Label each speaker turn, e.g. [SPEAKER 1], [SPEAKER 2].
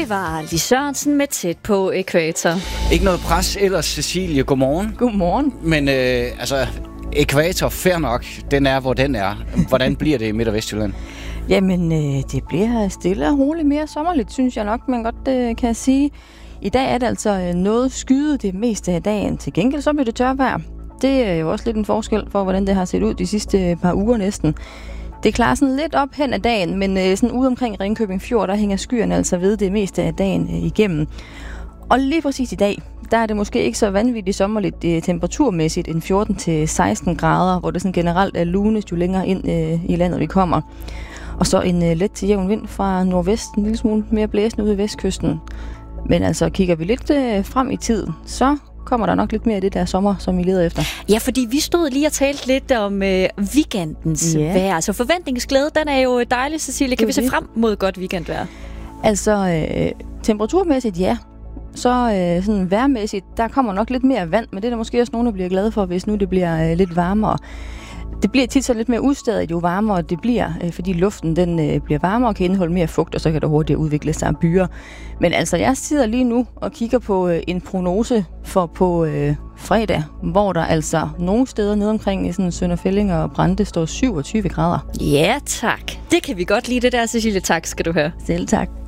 [SPEAKER 1] Det var Lis Sørensen med Tæt på ækvator.
[SPEAKER 2] Ikke noget pres ellers, Cecilie. Godmorgen.
[SPEAKER 3] Godmorgen.
[SPEAKER 2] Men ækvator, fair nok, den er, hvor den er. Hvordan bliver det i Midt- og Vestjylland?
[SPEAKER 3] Jamen, det bliver stille og roligt mere sommerligt, synes jeg nok, man godt kan sige. I dag er det altså noget skyet det meste af dagen. Til gengæld så bliver det tørvejr. Det er jo også lidt en forskel for, hvordan det har set ud de sidste par uger næsten. Det klarer sådan lidt op hen ad dagen, men sådan ude omkring Ringkøbing Fjord, der hænger skyerne altså ved det meste af dagen igennem. Og lige præcis i dag, der er det måske ikke så vanvittigt sommerligt temperaturmæssigt end 14-16 grader, hvor det sådan generelt er lunest jo længere ind i landet vi kommer. Og så en let til jævn vind fra nordvest, en lille smule mere blæsende ude ved vestkysten. Men altså, kigger vi lidt frem i tiden, så kommer der nok lidt mere af det der sommer, som vi leder efter.
[SPEAKER 1] Ja, fordi vi stod lige og talte lidt om weekendens vejr. Altså forventningsglæde, den er jo dejlig, Cecilie. Kan vi se frem mod godt weekendvejr?
[SPEAKER 3] Altså, temperaturmæssigt, ja. Så sådan vejrmæssigt, der kommer nok lidt mere vand, men det er der måske også nogen, der bliver glade for, hvis nu det bliver lidt varmere. Det bliver tit så lidt mere ustadigt, jo varmere det bliver, fordi luften den bliver varmere og kan indeholde mere fugt, og så kan der hurtigt udvikle sig byer. Men altså, jeg sidder lige nu og kigger på en prognose for på fredag, hvor der altså nogle steder nede omkring i sådan Sønder Felding og Brande står 27 grader.
[SPEAKER 1] Ja, tak. Det kan vi godt lide, det der, Cecilie. Tak skal du have.
[SPEAKER 3] Selv tak.